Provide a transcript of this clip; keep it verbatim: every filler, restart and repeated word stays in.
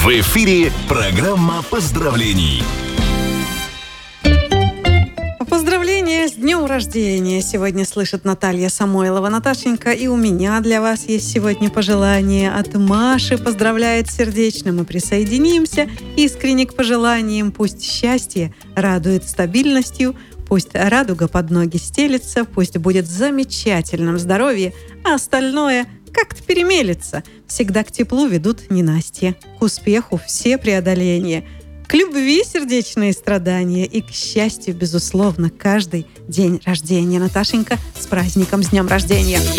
В эфире программа поздравлений. Поздравления с днем рождения сегодня слышит Наталья Самойлова. Наташенька, и у меня для вас есть сегодня пожелание от Маши. Поздравляет сердечно. Мы присоединимся искренне к пожеланиям. Пусть счастье радует стабильностью, пусть радуга под ноги стелется, пусть будет в замечательном здоровье, а остальное как-то перемелется. Всегда к теплу ведут ненастья, к успеху все преодоления, к любви сердечные страдания и к счастью, безусловно, каждый день рождения. Наташенька, с праздником, с днем рождения!